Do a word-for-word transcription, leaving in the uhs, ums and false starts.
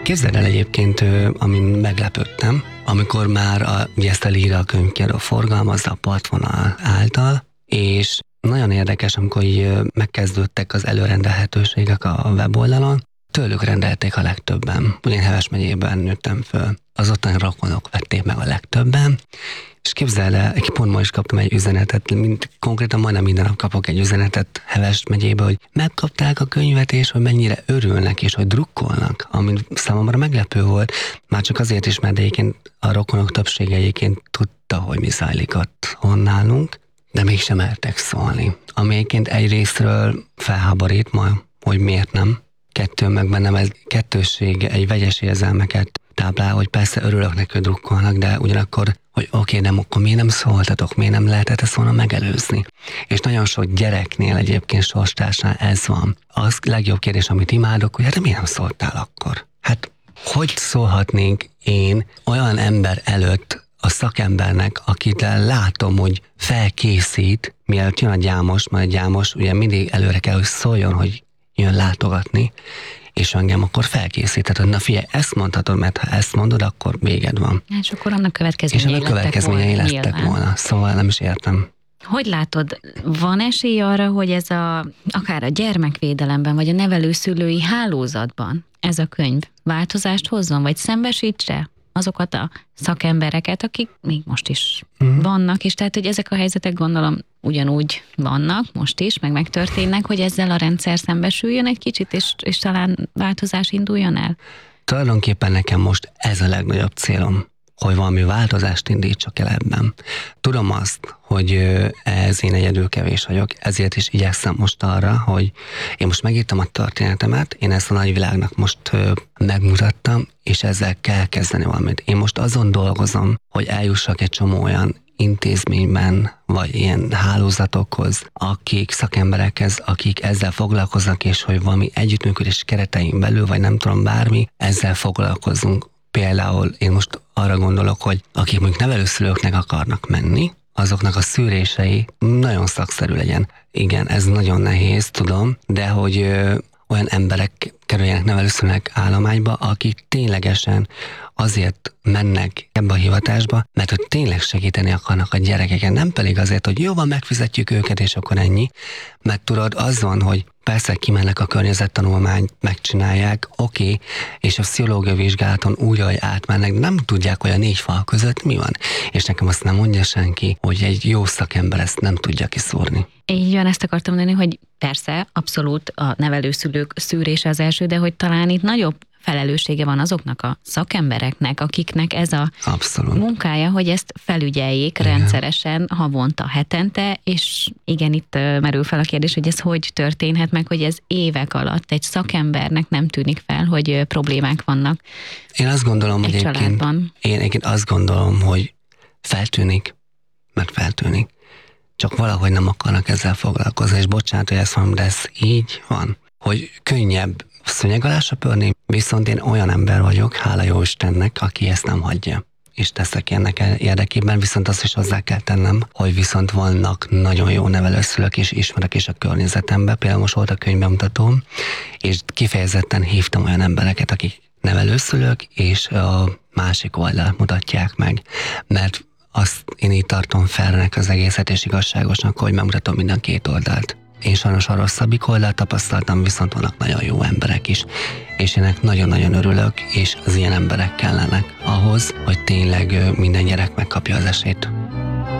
Képzeld el egyébként, amin meglepődtem, amikor már a, ugye ezt a Líra könyvkiadó forgalmazza a Partvonal által, és nagyon érdekes, amikor így megkezdődtek az előrendelhetőségek a weboldalon, tőlük rendelték a legtöbben. Ugyan Heves megyében nőttem föl. Az ottani rokonok vették meg a legtöbben, és képzeld el, pont ma is kaptam egy üzenetet, mint konkrétan majdnem minden nap kapok egy üzenetet Heves megyébe, hogy megkapták a könyvet, és hogy mennyire örülnek, és hogy drukkolnak, ami számomra meglepő volt, már csak azért is, mert egyébként a rokonok többsége egyébként tudta, hogy mi zajlik ott nálunk, de mégsem mertek szólni. Ami egyébként egy részről felháborít ma, hogy miért nem. Kettő meg bennem ez kettősség, egy vegyes érzelmeket táplál, hogy persze örülök neki, hogy drukkolnak, de ugyanakkor, hogy oké, okay, nem, akkor miért nem szóltatok, miért nem lehetett ezt volna megelőzni. És nagyon sok gyereknél egyébként sorstársnál ez van. Az legjobb kérdés, amit imádok, hogy hát miért nem szóltál akkor? Hát hogy szólhatnék én olyan ember előtt, a szakembernek, akit látom, hogy felkészít, mielőtt jön a gyámos, mert a gyámos ugye mindig előre kell, hogy szóljon, hogy jön látogatni, és engem akkor felkészített, hogy na figyelj, ezt mondhatod, mert ha ezt mondod, akkor véged van. És akkor annak következményei lettek volna. És annak következményei lettek volna. Szóval nem is értem. Hogy látod, van esély arra, hogy ez a, akár a gyermekvédelemben, vagy a nevelőszülői hálózatban ez a könyv változást hozzon, vagy szembesítse azokat a szakembereket, akik még most is mm. vannak, és tehát, hogy ezek a helyzetek gondolom ugyanúgy vannak most is, meg megtörténnek, hogy ezzel a rendszer szembesüljön egy kicsit, és, és talán változás induljon el? Tulajdonképpen nekem most ez a legnagyobb célom, hogy valami változást indítsak el ebben. Tudom azt, hogy ez én egyedül kevés vagyok, ezért is igyekszem most arra, hogy én most megírtam a történetemet, én ezt a nagyvilágnak most megmutattam, és ezzel kell kezdeni valamit. Én most azon dolgozom, hogy eljussak egy csomó olyan intézményben, vagy ilyen hálózatokhoz, akik szakemberekhez, akik ezzel foglalkoznak, és hogy valami együttműködés keretein belül, vagy nem tudom, bármi, ezzel foglalkozunk. Például én most arra gondolok, hogy akik mondjuk nevelőszülőknek akarnak menni, azoknak a szűrései nagyon szakszerű legyen. Igen, ez nagyon nehéz, tudom, de hogy ö, olyan emberek kerüljenek nevelőszülőnek állományba, akik ténylegesen azért mennek ebbe a hivatásba, mert hogy tényleg segíteni akarnak a gyerekeken, nem pedig azért, hogy jó van, megfizetjük őket, és akkor ennyi, mert tudod, az van, hogy persze kimennek a környezettanulmányt, megcsinálják, oké, okay, és a pszichológiai vizsgálaton úgy, hogy átmennek, nem tudják, hogy a négy fal között mi van. És nekem azt nem mondja senki, hogy egy jó szakember ezt nem tudja kiszúrni. Így van, ezt akartam mondani, hogy persze, abszolút a nevelőszülők szűrése az első, de hogy talán itt nagyobb felelőssége van azoknak a szakembereknek, akiknek ez a Abszolút. munkája, hogy ezt felügyeljék igen. rendszeresen, havonta, hetente, és igen, itt merül fel a kérdés, hogy ez hogy történhet meg, hogy ez évek alatt egy szakembernek nem tűnik fel, hogy problémák vannak. Én azt gondolom, egy hogy egyébként, én egyébként azt gondolom, hogy feltűnik, mert feltűnik. Csak valahogy nem akarnak ezzel foglalkozni, és bocsánat, hogy ezt mondom, de ez így van, hogy könnyebb szőnyeg alá söpörni, viszont én olyan ember vagyok, hála jó Istennek, aki ezt nem hagyja. És teszek ennek érdekében, viszont azt is hozzá kell tennem, hogy viszont vannak nagyon jó nevelőszülők, és ismerek is a környezetemben. Például most volt a könyvbemutatóm, és kifejezetten hívtam olyan embereket, akik nevelőszülők, és a másik oldalt mutatják meg. Mert azt én így tartom felnek az egészet, és igazságosnak, hogy megmutatom minden két oldalt. Én sajnos a rosszabbik oldalt tapasztaltam, viszont vannak nagyon jó emberek is. És ennek nagyon-nagyon örülök, és az ilyen emberek kellenek ahhoz, hogy tényleg minden gyerek megkapja az esélyt.